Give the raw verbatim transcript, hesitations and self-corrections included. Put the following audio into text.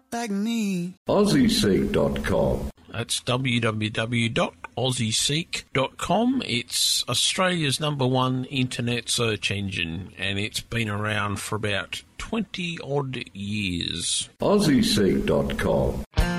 like me. Aussie Seek dot com. That's w w w dot aussie seek dot com. It's Australia's number one internet search engine, and it's been around for about twenty odd years. Aussie Seek dot com.